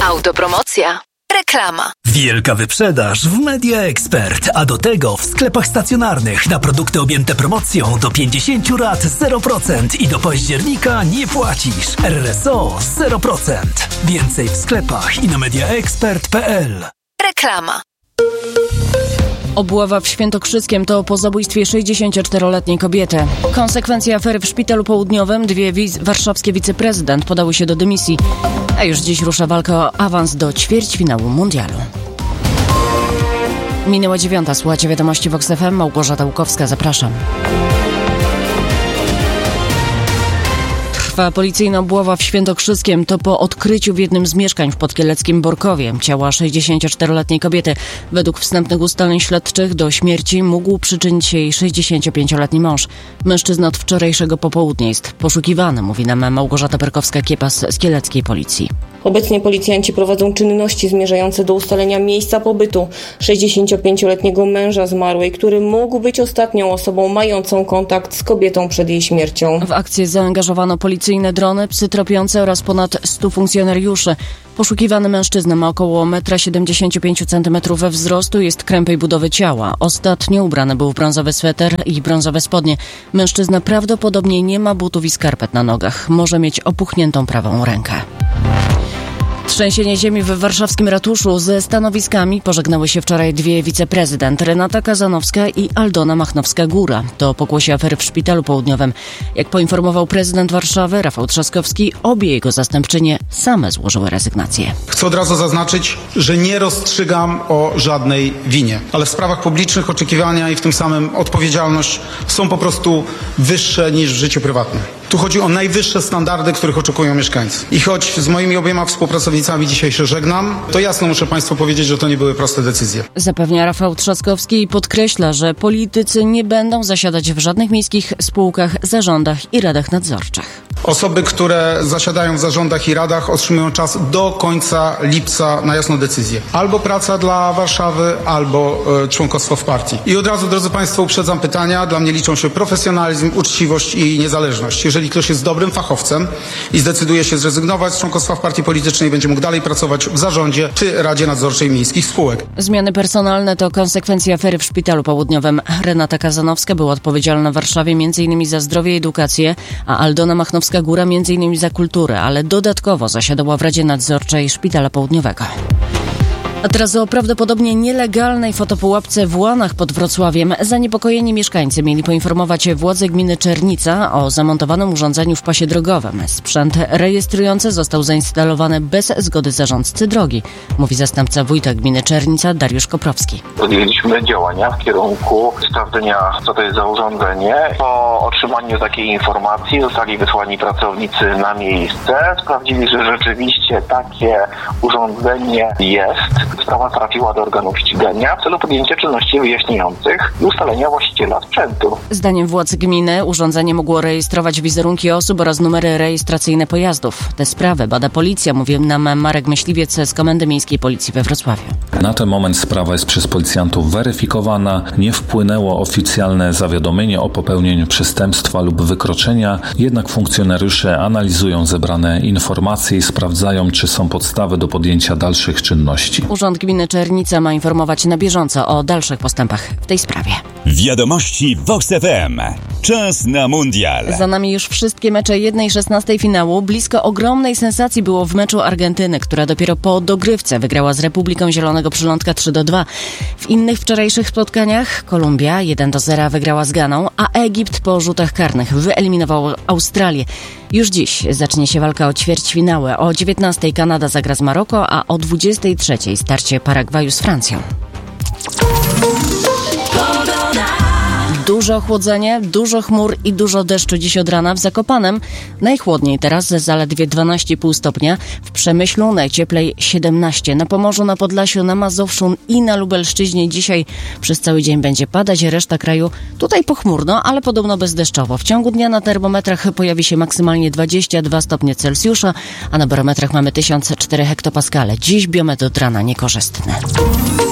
Autopromocja. Reklama. Wielka wyprzedaż w Media Expert, a do tego w sklepach stacjonarnych na produkty objęte promocją do 50 rat 0% i do października nie płacisz. RSO 0%. Więcej w sklepach i na mediaexpert.pl. Reklama. Obława w Świętokrzyskiem to po zabójstwie 64-letniej kobiety. Konsekwencje afery w Szpitalu Południowym dwie warszawskie wiceprezydent podały się do dymisji, a już dziś rusza walka o awans do ćwierćfinału mundialu. Minęła 9:00, słuchajcie wiadomości Vox FM, Małgorzata Łukowska, zapraszam. Trwa policyjna obława w Świętokrzyskiem. To po odkryciu w jednym z mieszkań w podkieleckim Borkowie ciała 64-letniej kobiety. Według wstępnych ustaleń śledczych do śmierci mógł przyczynić się jej 65-letni mąż. Mężczyzna od wczorajszego popołudnia jest poszukiwany, mówi nam Małgorzata Perkowska-Kiepas z kieleckiej policji. Obecnie policjanci prowadzą czynności zmierzające do ustalenia miejsca pobytu 65-letniego męża zmarłej, który mógł być ostatnią osobą mającą kontakt z kobietą przed jej śmiercią. W akcję zaangażowano policyjne drony, psy tropiące oraz ponad 100 funkcjonariuszy. Poszukiwany mężczyzna ma około 1,75 m wzrostu, jest krępej budowy ciała. Ostatnio ubrany był w brązowy sweter i brązowe spodnie. Mężczyzna prawdopodobnie nie ma butów i skarpet na nogach. Może mieć opuchniętą prawą rękę. Trzęsienie ziemi w warszawskim ratuszu. Ze stanowiskami pożegnały się wczoraj dwie wiceprezydent, Renata Kazanowska i Aldona Machnowska-Góra. To pokłosie afery w Szpitalu Południowym. Jak poinformował prezydent Warszawy Rafał Trzaskowski, obie jego zastępczynie same złożyły rezygnację. Chcę od razu zaznaczyć, że nie rozstrzygam o żadnej winie, ale w sprawach publicznych oczekiwania i w tym samym odpowiedzialność są po prostu wyższe niż w życiu prywatnym. Tu chodzi o najwyższe standardy, których oczekują mieszkańcy. I choć z moimi obiema współpracownicami dzisiaj się żegnam, to jasno muszę Państwu powiedzieć, że to nie były proste decyzje. Zapewnia Rafał Trzaskowski i podkreśla, że politycy nie będą zasiadać w żadnych miejskich spółkach, zarządach i radach nadzorczych. Osoby, które zasiadają w zarządach i radach, otrzymują czas do końca lipca na jasną decyzję. Albo praca dla Warszawy, albo członkostwo w partii. I od razu, drodzy Państwo, uprzedzam pytania. Dla mnie liczą się profesjonalizm, uczciwość i niezależność. Jeżeli ktoś jest dobrym fachowcem i zdecyduje się zrezygnować z członkostwa w partii politycznej, będzie mógł dalej pracować w zarządzie czy Radzie Nadzorczej miejskich spółek. Zmiany personalne to konsekwencje afery w Szpitalu Południowym. Renata Kazanowska była odpowiedzialna w Warszawie m.in. za zdrowie i edukację, a Aldona Machnowska-Góra m.in. za kulturę, ale dodatkowo zasiadała w Radzie Nadzorczej Szpitala Południowego. A teraz o prawdopodobnie nielegalnej fotopułapce w Łanach pod Wrocławiem. Zaniepokojeni mieszkańcy mieli poinformować władze gminy Czernica o zamontowanym urządzeniu w pasie drogowym. Sprzęt rejestrujący został zainstalowany bez zgody zarządcy drogi, mówi zastępca wójta gminy Czernica Dariusz Koprowski. Podjęliśmy działania w kierunku sprawdzenia, co to jest za urządzenie. Po otrzymaniu takiej informacji zostali wysłani pracownicy na miejsce. Sprawdzili, że rzeczywiście takie urządzenie jest. Sprawa trafiła do organów ścigania w celu podjęcia czynności wyjaśniających i ustalenia właściciela sprzętu. Zdaniem władz gminy urządzenie mogło rejestrować wizerunki osób oraz numery rejestracyjne pojazdów. Te sprawy bada policja, mówił nam Marek Myśliwiec z Komendy Miejskiej Policji we Wrocławiu. Na ten moment sprawa jest przez policjantów weryfikowana. Nie wpłynęło oficjalne zawiadomienie o popełnieniu przestępstwa lub wykroczenia, jednak funkcjonariusze analizują zebrane informacje i sprawdzają, czy są podstawy do podjęcia dalszych czynności. Urząd Gminy Czernica ma informować na bieżąco o dalszych postępach w tej sprawie. Wiadomości Vox FM. Czas na mundial. Za nami już wszystkie mecze 1/16 finału. Blisko ogromnej sensacji było w meczu Argentyny, która dopiero po dogrywce wygrała z Republiką Zielonego Przylądka 3-2. W innych wczorajszych spotkaniach Kolumbia 1-0 wygrała z Ganą, a Egipt po rzutach karnych wyeliminował Australię. Już dziś zacznie się walka o ćwierćfinały. O 19:00 Kanada zagra z Maroko, a o 23:00 starcie Paragwaju z Francją. Duże ochłodzenie, dużo chmur i dużo deszczu dziś od rana w Zakopanem. Najchłodniej teraz zaledwie 12,5 stopnia. W Przemyślu najcieplej 17. Na Pomorzu, na Podlasiu, na Mazowszu i na Lubelszczyźnie dzisiaj przez cały dzień będzie padać. Reszta kraju tutaj pochmurno, ale podobno bezdeszczowo. W ciągu dnia na termometrach pojawi się maksymalnie 22 stopnie Celsjusza, a na barometrach mamy 1004 hektopaskale. Dziś biometr od rana niekorzystny.